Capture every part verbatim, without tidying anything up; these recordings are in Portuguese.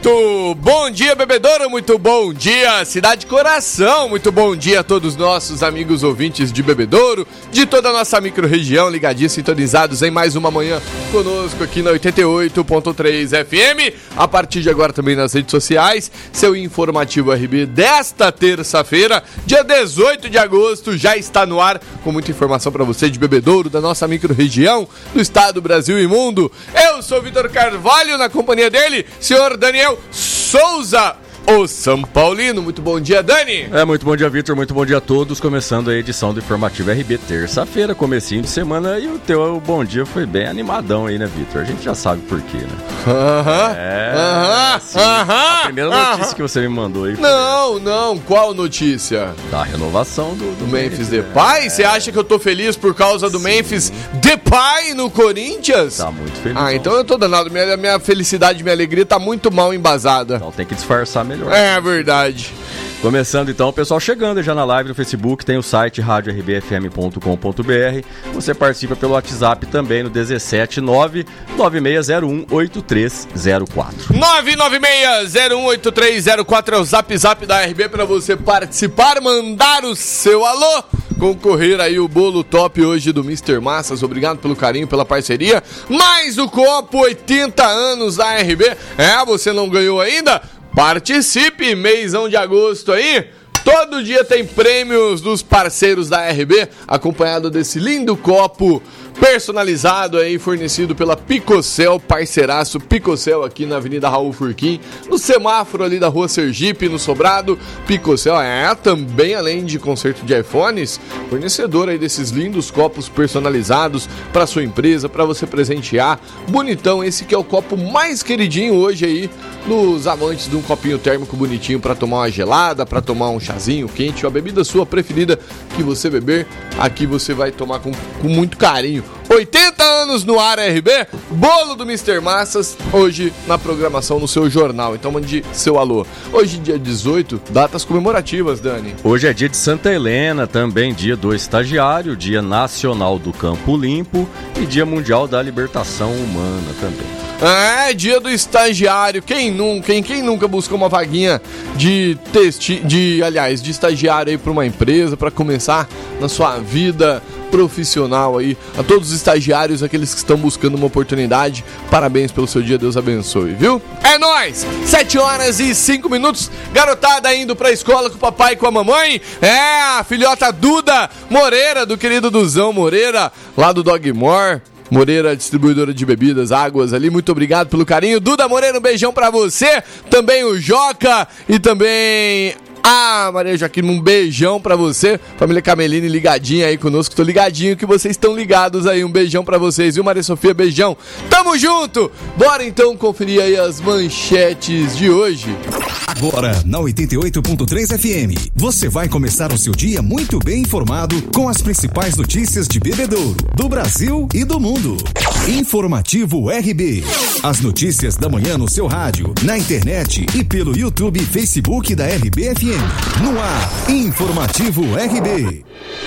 Muito bom dia, bebedouro, muito bom dia, Cidade Coração, muito bom dia a todos nossos amigos ouvintes de Bebedouro, de toda a nossa micro-região, ligadinhos, sintonizados em mais uma manhã conosco aqui na oitenta e oito ponto três F M, a partir de agora também nas redes sociais, seu informativo R B desta terça-feira, dia dezoito de agosto, já está no ar com muita informação para você de Bebedouro, da nossa micro-região, do estado, Brasil e mundo. Eu sou Vitor Carvalho, na companhia dele, senhor Daniel Souza, o São Paulino. Muito bom dia, Dani. É, muito bom dia, Vitor. Muito bom dia a todos. Começando a edição do Informativo R B, terça-feira, comecinho de semana. E o teu bom dia foi bem animadão aí, né, Vitor? A gente já sabe por quê, né? Aham. É, Aham. assim, Aham. A primeira notícia Aham. que você me mandou aí foi Não, não. Qual notícia? da renovação do, do Do Memphis né? Depay? Você acha que eu tô feliz por causa do Sim. Memphis Depay no Corinthians? Tá muito feliz. Ah, então eu tô danado. Minha, minha felicidade, minha alegria tá muito mal embasada. Então tem que disfarçar melhor. É verdade. Começando então, o pessoal chegando já na live no Facebook, tem o site rádio r b f m ponto com ponto b r. Você participa pelo WhatsApp também no dezessete nove nove seis zero um oito três zero quatro. nove nove seis zero um oito três zero quatro é o zap zap da R B para você participar, mandar o seu alô, concorrer aí o bolo top hoje do mister Massas. Obrigado pelo carinho, pela parceria. Mais o copo oitenta anos da R B. É, você não ganhou ainda? Participe, mêsão de agosto aí. Todo dia tem prêmios dos parceiros da R B, acompanhado desse lindo copo personalizado aí, fornecido pela Picocel, parceiraço Picocel aqui na Avenida Raul Furquim, no semáforo ali da Rua Sergipe, no Sobrado. Picocel é também, além de conserto de iPhones, fornecedor aí desses lindos copos personalizados para sua empresa, para você presentear. Bonitão, esse que é o copo mais queridinho hoje aí dos amantes de um copinho térmico bonitinho para tomar uma gelada, para tomar um chazinho quente, ou a bebida sua preferida que você beber, aqui você vai tomar com, com muito carinho. oitenta anos no ar, R B, bolo do mister Massas, hoje na programação no seu jornal. Então mande seu alô. Hoje, dia dezoito, datas comemorativas, Dani. Hoje é dia de Santa Helena, também dia do estagiário, dia nacional do Campo Limpo e dia mundial da libertação humana também. É, dia do estagiário. Quem nunca, hein? Quem nunca buscou uma vaguinha de testi... de, aliás, de estagiário aí para uma empresa, para começar na sua vida profissional aí. A todos os estagiários, aqueles que estão buscando uma oportunidade, parabéns pelo seu dia, Deus abençoe, viu? É nóis! sete horas e cinco minutos, garotada indo pra escola com o papai e com a mamãe. É, a filhota Duda Moreira, do querido Duzão Moreira, lá do Dogmore. Moreira, distribuidora de bebidas, águas ali, muito obrigado pelo carinho. Duda Moreira, um beijão pra você. Também o Joca e também a Maria Joaquim, um beijão pra você. Família Cameline ligadinha aí conosco, tô ligadinho que vocês estão ligados aí. Um beijão pra vocês, viu, Maria Sofia? Beijão. Tamo junto! Bora então conferir aí as manchetes de hoje. Agora, na oitenta e oito ponto três F M, você vai começar o seu dia muito bem informado com as principais notícias de Bebedouro, do Brasil e do mundo. Informativo R B. As notícias da manhã no seu rádio, na internet e pelo YouTube e Facebook da R B F M. No ar, Informativo R B.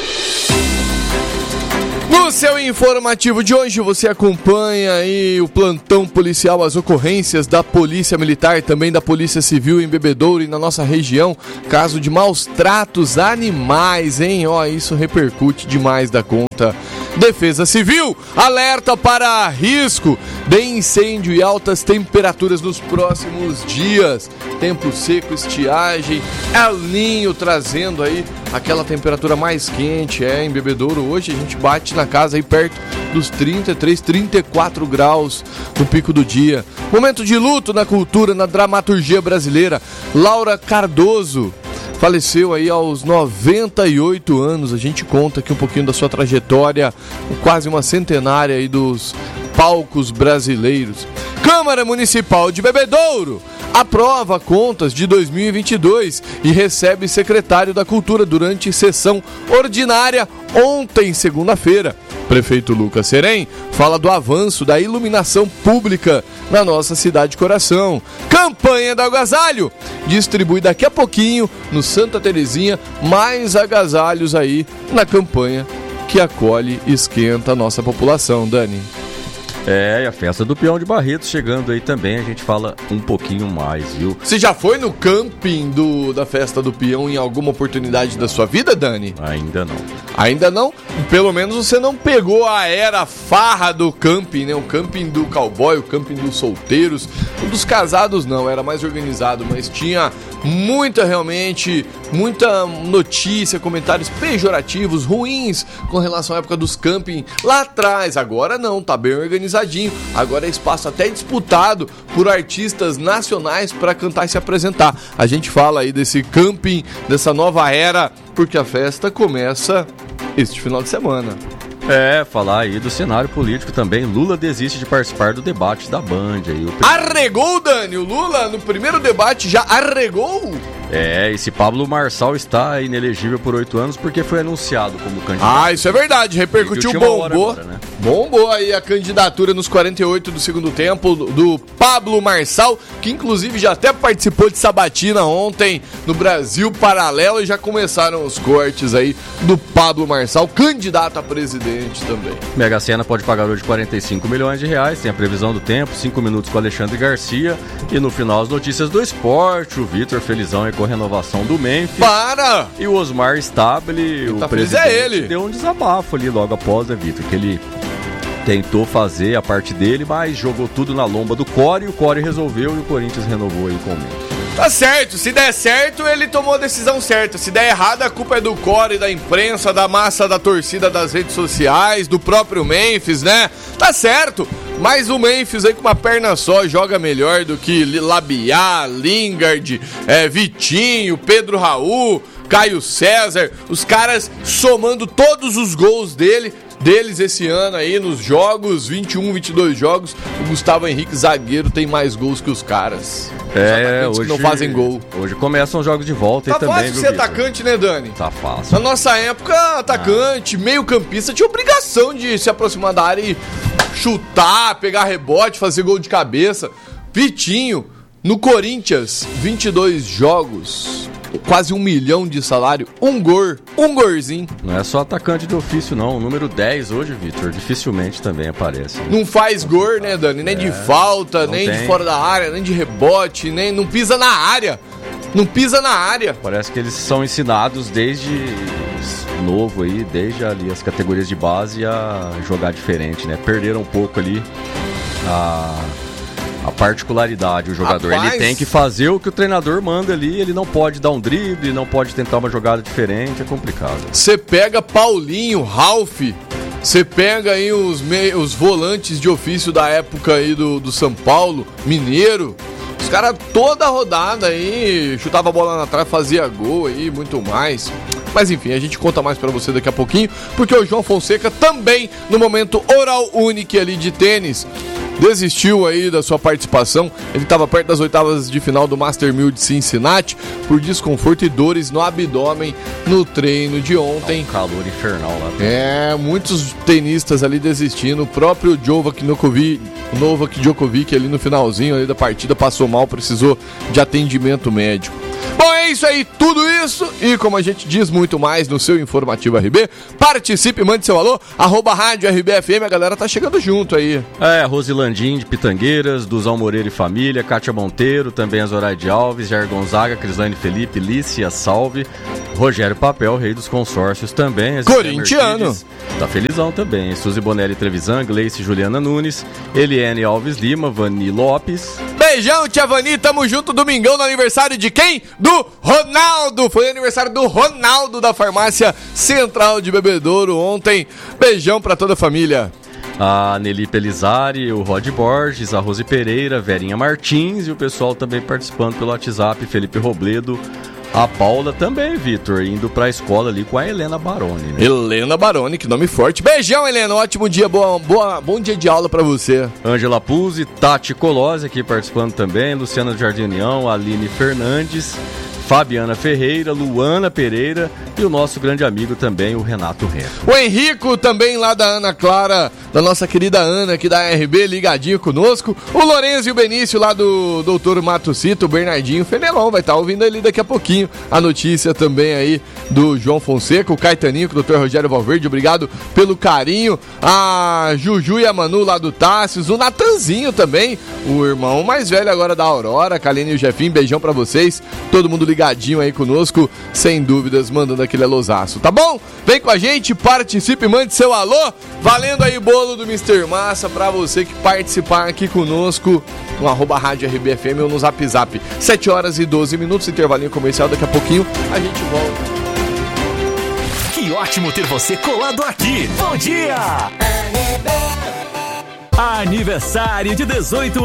No seu informativo de hoje, você acompanha aí o plantão policial, as ocorrências da Polícia Militar, também da Polícia Civil em Bebedouro e na nossa região, caso de maus tratos animais, hein? Ó, isso repercute demais da conta. Defesa Civil alerta para risco de incêndio e altas temperaturas nos próximos dias. Tempo seco, estiagem, El Ninho trazendo aí aquela temperatura mais quente. É, em Bebedouro hoje a gente bate na casa aí perto dos trinta e três, trinta e quatro graus no pico do dia. Momento de luto na cultura, na dramaturgia brasileira. Laura Cardoso faleceu aí aos noventa e oito anos. A gente conta aqui um pouquinho da sua trajetória, quase uma centenária aí dos palcos brasileiros. Câmara Municipal de Bebedouro aprova contas de dois mil e vinte e dois e recebe secretário da Cultura durante sessão ordinária ontem, segunda-feira. Prefeito Lucas Serem fala do avanço da iluminação pública na nossa cidade coração. Campanha do agasalho distribui daqui a pouquinho no Santa Terezinha mais agasalhos aí na campanha que acolhe e esquenta a nossa população, Dani. É, e a festa do Peão de Barretos chegando aí também, a gente fala um pouquinho mais, viu? Você já foi no camping do, da festa do Peão em alguma oportunidade da sua vida, Dani? Ainda não. Ainda não? Pelo menos você não pegou a era farra do camping, né? O camping do cowboy, o camping dos solteiros. O dos casados não, era mais organizado, mas tinha muita, realmente, muita notícia, comentários pejorativos, ruins com relação à época dos camping lá atrás. Agora não, tá bem organizadinho. Agora é espaço até disputado por artistas nacionais para cantar e se apresentar. A gente fala aí desse camping, dessa nova era, porque a festa começa este final de semana. É, falar aí do cenário político também. Lula desiste de participar do debate da Band. Aí, o... Arregou, Dani? O Lula no primeiro debate já arregou? É, esse Pablo Marçal está inelegível por oito anos porque foi anunciado como candidato. Ah, isso é verdade, repercutiu, bombou. Agora, né? Bombou aí a candidatura nos quarenta e oito do segundo tempo do Pablo Marçal, que inclusive já até participou de sabatina ontem no Brasil Paralelo e já começaram os cortes aí do Pablo Marçal, candidato a presidente também. Mega Sena pode pagar hoje quarenta e cinco milhões de reais, tem a previsão do tempo, cinco minutos com Alexandre Garcia e no final as notícias do esporte, o Vitor Felizão e com a renovação do Memphis. Para! E o Osmar Stabile, o tá presidente, é ele. deu um desabafo ali logo após, né, Vitor? Que ele tentou fazer a parte dele, mas jogou tudo na lomba do Core, e o Core resolveu e o Corinthians renovou aí com o Memphis. Tá certo, se der certo, ele tomou a decisão certa. Se der errado, a culpa é do Core, da imprensa, da massa da torcida das redes sociais, do próprio Memphis, né? Tá certo, mas o Memphis aí com uma perna só joga melhor do que Labiá, Lingard, é, Vitinho, Pedro Raul, Caio César. Os caras somando todos os gols dele, deles esse ano aí nos jogos, vinte e um, vinte e dois jogos, o Gustavo Henrique, zagueiro, tem mais gols que os caras. É, os hoje que não fazem gol. Hoje começam os jogos de volta tá aí também, fácil viu, ser Vitor? atacante, né, Dani? Tá fácil. Na nossa época, atacante, ah. meio campista, tinha obrigação de se aproximar da área e chutar, pegar rebote, fazer gol de cabeça. Vitinho, no Corinthians, vinte e dois jogos, quase um milhão de salário, um gol, um golzinho. Não é só atacante de ofício, não. O número dez hoje, Vitor, dificilmente também aparece. Né? Não faz gol, né, Dani? Nem é, de falta, nem tem. De fora da área, nem de rebote, nem não pisa na área. Não pisa na área. Parece que eles são ensinados desde novo aí, desde ali as categorias de base a jogar diferente, né? Perderam um pouco ali a... a particularidade, o jogador. Rapaz, ele tem que fazer o que o treinador manda ali, ele não pode dar um drible, não pode tentar uma jogada diferente, é complicado. Você pega Paulinho, Ralf, você pega aí os, me... os volantes de ofício da época aí do, do São Paulo, Mineiro, os caras toda a rodada aí, chutava a bola na trave, fazia gol aí, muito mais. Mas enfim, a gente conta mais pra você daqui a pouquinho, porque o João Fonseca também, no momento Oral Unique ali de tênis, desistiu aí da sua participação. Ele estava perto das oitavas de final do Master mil de Cincinnati por desconforto e dores no abdômen no treino de ontem. Um calor infernal lá. É, muitos tenistas ali desistindo. O próprio Novak Djokovic, Novak Djokovic ali no finalzinho ali da partida passou mal, precisou de atendimento médico. Bom, é isso aí, tudo isso e como a gente diz muito mais no seu Informativo R B, participe, mande seu alô, arroba rádio R B F M, a galera tá chegando junto aí. É, Rosilandim de Pitangueiras, Duzão Moreira e família, Kátia Monteiro, também a Zoraide Alves, Jair Gonzaga, Crislane Felipe, Lícia Salve, Rogério Papel, rei dos consórcios também. Corintiano. Tá felizão também, Suzy Bonelli Trevisan, Gleice Juliana Nunes, Eliane Alves Lima, Vani Lopes. Beijão, tia Vani, tamo junto, domingão no aniversário de quem? Do Ronaldo, foi aniversário do Ronaldo da Farmácia Central de Bebedouro ontem. Beijão pra toda a família. A Nelly Pelizari, o Rod Borges, a Rose Pereira, Verinha Martins e o pessoal também participando pelo WhatsApp, Felipe Robledo. A Paula também, Vitor, indo pra escola ali com a Helena Baroni, né? Helena Baroni, que nome forte. Beijão, Helena, ótimo dia, boa, boa, bom dia de aula pra você. Ângela Puzzi, Tati Colose aqui participando também, Luciana Jardim União, Aline Fernandes, Fabiana Ferreira, Luana Pereira e o nosso grande amigo também, o Renato Reto. O Henrico também lá da Ana Clara, da nossa querida Ana aqui da R B, ligadinho conosco. O Lourenço e o Benício lá do doutor Matocito, o Bernardinho Fenelon, vai estar ouvindo ali daqui a pouquinho a notícia também aí do João Fonseca, o Caetaninho, com o doutor Rogério Valverde, obrigado pelo carinho. A Juju e a Manu lá do Tássios, o Natanzinho também, o irmão mais velho agora da Aurora, Kaline e o Jefinho, beijão pra vocês, todo mundo ligadinho aí conosco, sem dúvidas, mandando aquele alôzaço, tá bom? Vem com a gente, participe, mande seu alô, valendo aí bolo do mister Massa pra você que participar aqui conosco no arroba rádio R B F M ou no Zap Zap. sete horas e doze minutos, intervalinho comercial, daqui a pouquinho a gente volta. Que ótimo ter você colado aqui. Bom dia! Aniversário de dezoito